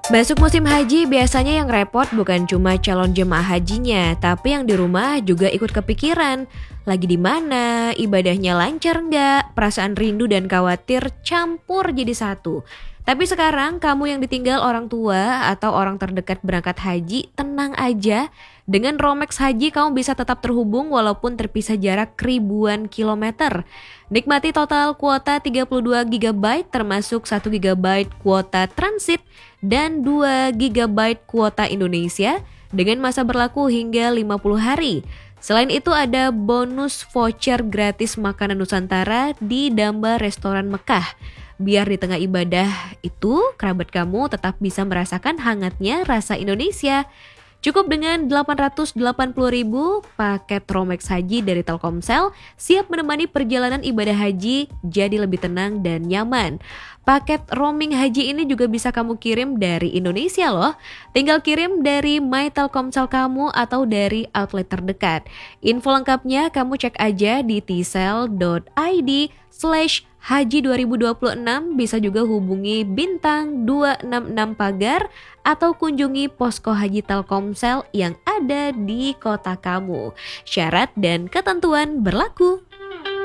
Masuk musim haji biasanya yang repot bukan cuma calon jemaah hajinya, tapi yang di rumah juga ikut kepikiran. Lagi di mana, ibadahnya lancar nggak, perasaan rindu dan khawatir campur jadi satu. Tapi sekarang kamu yang ditinggal orang tua atau orang terdekat berangkat haji, tenang aja. Dengan Romex Haji kamu bisa tetap terhubung walaupun terpisah jarak ribuan kilometer. Nikmati total kuota 32 GB termasuk 1 GB kuota transit dan 2 GB kuota Indonesia dengan masa berlaku hingga 50 hari. Selain itu ada bonus voucher gratis makanan Nusantara di Damba Restoran Mekah. Biar di tengah ibadah itu kerabat kamu tetap bisa merasakan hangatnya rasa Indonesia. Cukup dengan 880.000 paket Romex Haji dari Telkomsel siap menemani perjalanan ibadah haji jadi lebih tenang dan nyaman. Paket roaming haji ini juga bisa kamu kirim dari Indonesia loh. Tinggal kirim dari My Telkomsel kamu atau dari outlet terdekat. Info lengkapnya kamu cek aja di tsel.id/haji 2026, bisa juga hubungi bintang 266 pagar atau kunjungi posko haji Telkomsel yang ada di kota kamu. Syarat dan ketentuan berlaku.